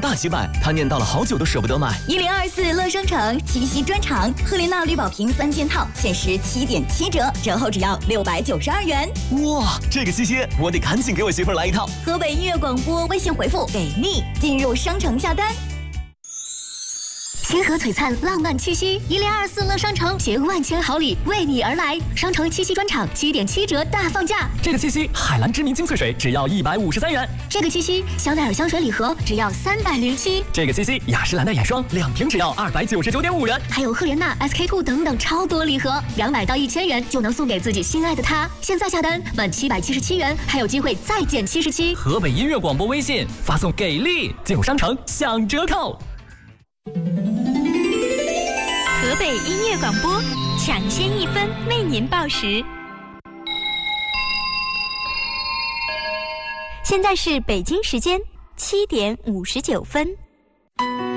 大洗版，他念叨了好久都舍不得买。 1024乐商城七夕专场，赫莲娜绿宝瓶3件套，限时7.7折，折后只要692元。 哇，这个七夕我得赶紧给我媳妇儿来一套。 河北音乐广播微信回复“给力”进入商城下单。星河璀璨，浪漫七夕，1024乐商城携万千好礼为你而来。商城七夕专场7.7折大放价。 这个七夕，海蓝知名精粹水只要153元。 这个七夕，香奈儿香水礼盒只要307。 这个七夕，雅诗兰黛眼霜2瓶只要299.5元。 还有赫莲娜、SK2 等等超多礼盒，200到1000元就能送给自己心爱的他。现在下单满777元，还有机会再减77。 河北音乐广播微信发送给力，进入商城享折扣。 河北音乐广播抢先1分为您报时。现在是北京时间7点59分。